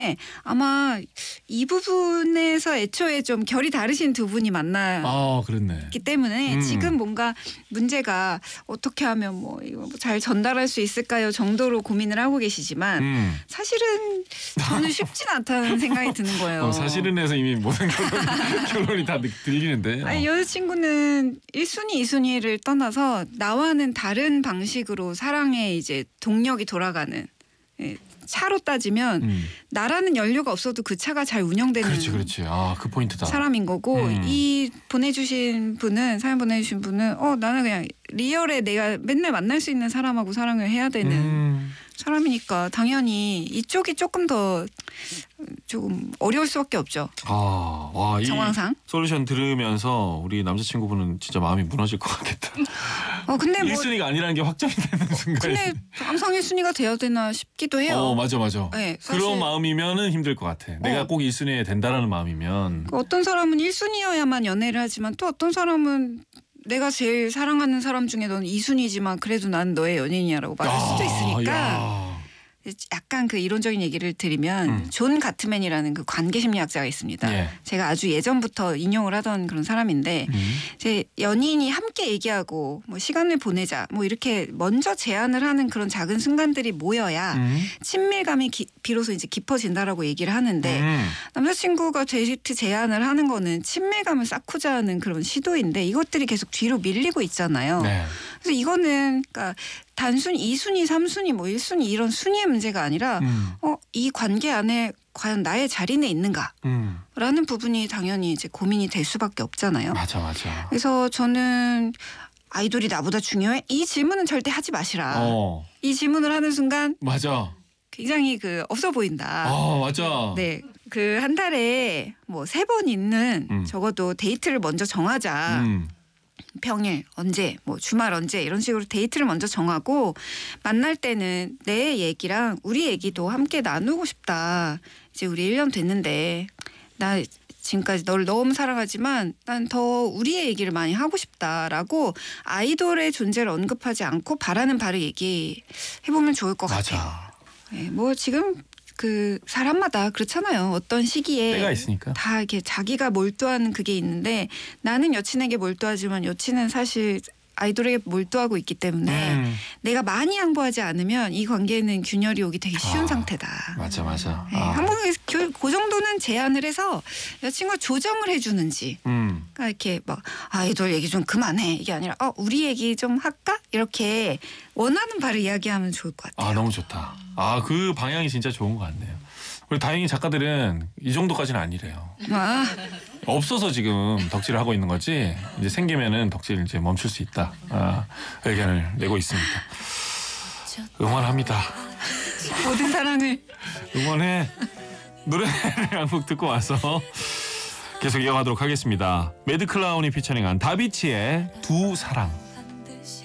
아마 이 부분에서 애초에 좀 결이 다르신 두 분이 만나. 그렇네. 기 때문에 지금 뭔가 문제가 어떻게 하면 뭐 이거 잘 전달할 수 있을까요 정도로 고민을 하고 계시지만 사실은 저는 쉽진 않다는 생각이 드는 거예요. 사실은에서 이미 모든 결론이 다 들리는데. 아니, 여자친구는 1순위, 2순위를 떠나서 나와는 다른 방식으로 사랑에 이제 동력이 돌아가는. 차로 따지면 나라는 연료가 없어도 그 차가 잘 운영되는 그렇지. 그 포인트다. 사람인 거고 이 사연 보내주신 분은 나는 그냥 리얼에 내가 맨날 만날 수 있는 사람하고 사랑을 해야 되는 사람이니까 당연히 이쪽이 조금 더 조금 어려울 수밖에 없죠. 이 정황상. 솔루션 들으면서 우리 남자친구분은 진짜 마음이 무너질 것 같겠다. 근데 1순위가 아니라는 게 확정이 되는 순간. 근데 항상 1순위가 돼야 되나 싶기도 해요. 맞아. 네, 그런 마음이면은 힘들 것 같아. 내가 꼭 1순위에 된다라는 마음이면. 어떤 사람은 1순위여야만 연애를 하지만 또 어떤 사람은 내가 제일 사랑하는 사람 중에 넌 2순위지만 그래도 난 너의 연인이야라고 말할 수도 있으니까 약간 그 이론적인 얘기를 드리면 존 가트맨이라는 그 관계심리학자가 있습니다. 예. 제가 아주 예전부터 인용을 하던 그런 사람인데 이제 연인이 함께 얘기하고 뭐 시간을 보내자 뭐 이렇게 먼저 제안을 하는 그런 작은 순간들이 모여야 친밀감이 비로소 이제 깊어진다라고 얘기를 하는데 남자친구가 데이트 제안을 하는 거는 친밀감을 쌓고자 하는 그런 시도인데 이것들이 계속 뒤로 밀리고 있잖아요. 네. 그래서 이거는 그러니까 단순히 2순위, 3순위, 뭐 1순위 이런 순위의 문제가 아니라 이 관계 안에 과연 나의 자리는 있는가? 라는 부분이 당연히 이제 고민이 될 수밖에 없잖아요. 맞아. 그래서 저는 아이돌이 나보다 중요해? 이 질문은 절대 하지 마시라. 이 질문을 하는 순간 맞아. 굉장히 없어 보인다. 맞아. 네. 한 달에 뭐 3번 있는 적어도 데이트를 먼저 정하자. 평일 언제 뭐 주말 언제 이런 식으로 데이트를 먼저 정하고 만날 때는 내 얘기랑 우리 얘기도 함께 나누고 싶다. 이제 우리 1년 됐는데 나 지금까지 너를 너무 사랑하지만 난 더 우리의 얘기를 많이 하고 싶다라고 아이돌의 존재를 언급하지 않고 바라는 바를 얘기해보면 좋을 것 같아요. 맞아. 네, 뭐 지금 사람마다 그렇잖아요. 어떤 시기에 때가 있으니까. 다 이렇게 자기가 몰두하는 그게 있는데 나는 여친에게 몰두하지만 여친은 사실 아이돌에게 몰두하고 있기 때문에 내가 많이 양보하지 않으면 이 관계는 균열이 오기 되게 쉬운 상태다. 맞아. 네, 한번 그 정도는 제안을 해서 여친과 조정을 해주는지 그러니까 이렇게 막 아이돌 얘기 좀 그만해 이게 아니라 우리 얘기 좀 할까? 이렇게 원하는 바를 이야기하면 좋을 것 같아요. 너무 좋다. 그 방향이 진짜 좋은 것 같네요. 우리 다행히 작가들은 이 정도까지는 아니래요. 없어서 지금 덕질을 하고 있는 거지 이제 생기면은 덕질을 이제 멈출 수 있다. 의견을 내고 있습니다. 응원합니다. 모든 사랑을 응원해. 노래 한 곡 듣고 와서 계속 이어가도록 하겠습니다. 매드클라운이 피처링한 다비치의 두 사랑.